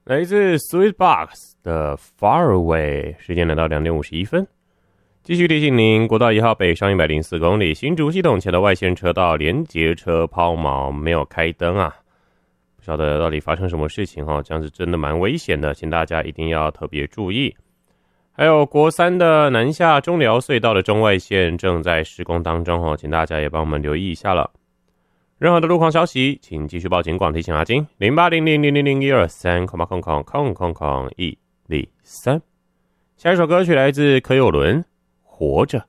来自 Sweetbox 的 Far Away， 时间来到2点51分。继续提醒您，国道1号北上104公里，新竹系统前的外线车道连结车抛锚，没有开灯啊，不晓得到底发生什么事情哦，这样子真的蛮危险的，请大家一定要特别注意。还有国3的南下中寮隧道的中外线正在施工当中哦，请大家也帮我们留意一下了。任何的路况消息，请继续报警广提醒阿金0800000123，123。下一首歌曲来自柯有伦，《活着》。